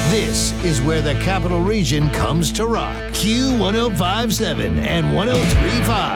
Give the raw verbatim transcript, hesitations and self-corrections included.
This is where the Capital Region comes to rock. Q one oh five point seven and one oh three point five.